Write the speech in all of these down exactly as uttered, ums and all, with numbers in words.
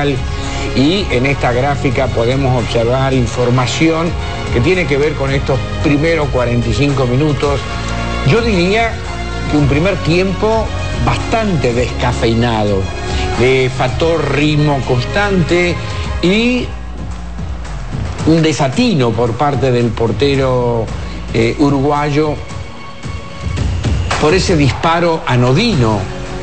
Mundial, y en esta gráfica podemos observar información que tiene que ver con estos primeros cuarenta y cinco minutos. Yo diría que un primer tiempo bastante descafeinado, de factor ritmo constante y un desatino por parte del portero eh, uruguayo por ese disparo anodino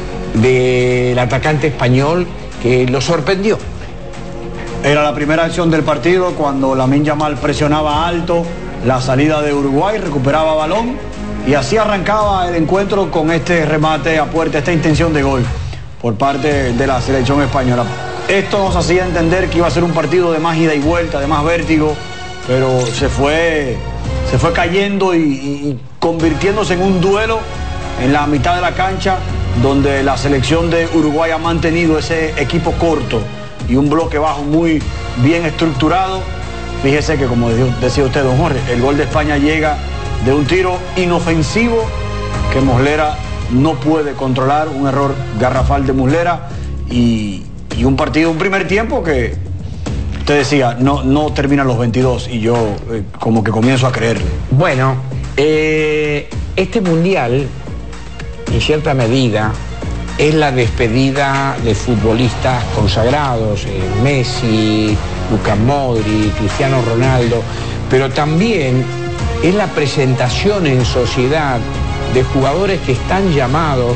del atacante español que lo sorprendió. Era la primera acción del partido cuando Lamine Yamal presionaba alto la salida de Uruguay, recuperaba balón y así arrancaba el encuentro con este remate a puerta, esta intención de gol por parte de la selección española. Esto nos hacía entender que iba a ser un partido de más ida y vuelta, de más vértigo, pero se fue, se fue cayendo y, y convirtiéndose en un duelo en la mitad de la cancha, donde la selección de Uruguay ha mantenido ese equipo corto y un bloque bajo muy bien estructurado. Fíjese que, como decía usted, don Jorge, el gol de España llega de un tiro inofensivo que Muslera no puede controlar, un error garrafal de Muslera, y, y un partido, un primer tiempo que usted decía, no, no termina los veintidós, y yo eh, como que comienzo a creerle. Bueno, eh, este Mundial, en cierta medida, es la despedida de futbolistas consagrados, eh, Messi, Luka Modric, Cristiano Ronaldo, pero también es la presentación en sociedad de jugadores que están llamados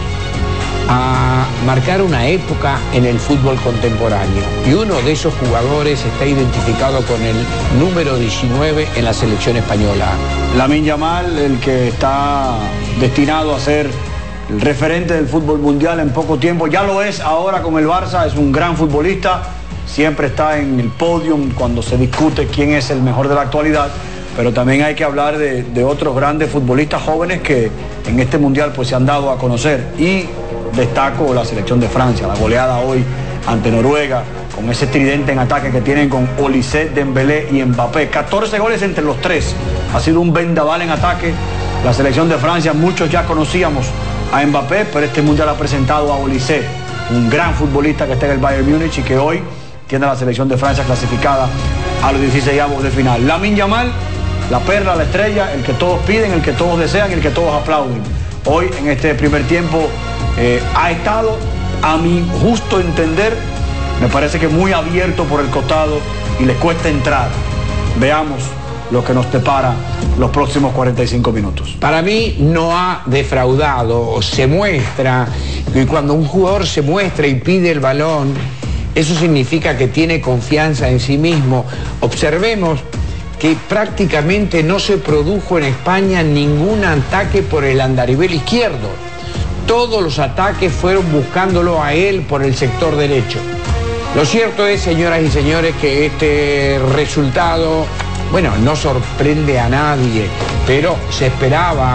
a marcar una época en el fútbol contemporáneo. Y uno de esos jugadores está identificado con el número diecinueve en la selección española. Lamine Yamal, el que está destinado a ser el referente del fútbol mundial en poco tiempo, ya lo es ahora con el Barça, es un gran futbolista, siempre está en el podio cuando se discute quién es el mejor de la actualidad, pero también hay que hablar de, de otros grandes futbolistas jóvenes que en este mundial pues se han dado a conocer, y destaco la selección de Francia, la goleada hoy ante Noruega, con ese tridente en ataque que tienen con Olise, Dembélé y Mbappé, catorce goles entre los tres, ha sido un vendaval en ataque la selección de Francia. Muchos ya conocíamos a Mbappé, pero este mundial ha presentado a Olise, un gran futbolista que está en el Bayern Múnich y que hoy tiene a la selección de Francia clasificada a los dieciseisavos de final. Lamine Yamal, la perla, la estrella, el que todos piden, el que todos desean, el que todos aplauden. Hoy, en este primer tiempo, eh, ha estado, a mi justo entender, me parece que muy abierto por el costado y le cuesta entrar. Veamos lo que nos depara los próximos cuarenta y cinco minutos. Para mí no ha defraudado, se muestra, y cuando un jugador se muestra y pide el balón, eso significa que tiene confianza en sí mismo. Observemos que prácticamente no se produjo en España ningún ataque por el andarivel izquierdo. Todos los ataques fueron buscándolo a él por el sector derecho. Lo cierto es, señoras y señores, que este resultado, bueno, no sorprende a nadie, pero se esperaba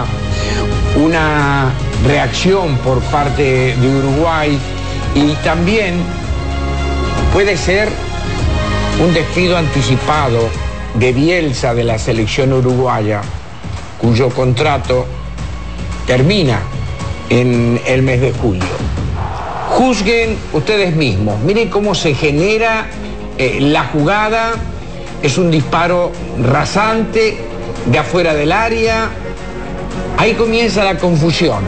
una reacción por parte de Uruguay, y también puede ser un despido anticipado de Bielsa de la selección uruguaya, cuyo contrato termina en el mes de julio. Juzguen ustedes mismos, miren cómo se genera eh, la jugada. Es un disparo rasante de afuera del área. Ahí comienza la confusión.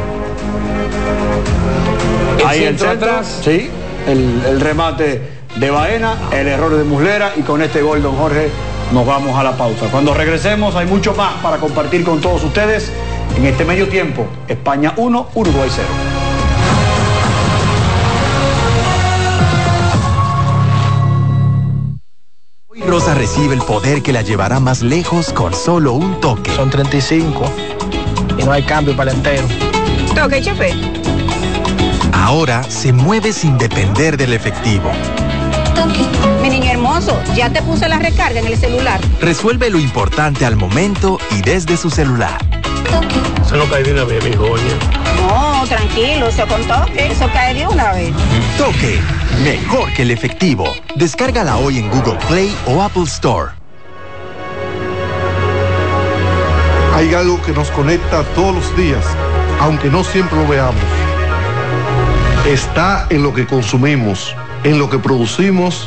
El Ahí centro el centro, atrás. Sí, el, el remate de Baena, el error de Muslera, y con este gol, don Jorge, nos vamos a la pausa. Cuando regresemos hay mucho más para compartir con todos ustedes en este medio tiempo. España uno, Uruguay cero. Rosa recibe el poder que la llevará más lejos con solo un toque. Son treinta y cinco y no hay cambio para el entero. Toque, chofer. Ahora se mueve sin depender del efectivo. Toque. Mi niño hermoso, ya te puse la recarga en el celular. Resuelve lo importante al momento y desde su celular. Toque. Eso no cae de una vez, mi joya. No, tranquilo, eso con toque, eso cae de una vez. Toque, mejor que el efectivo. Descárgala hoy en Google Play o Apple Store. Hay algo que nos conecta todos los días, aunque no siempre lo veamos. Está en lo que consumimos, en lo que producimos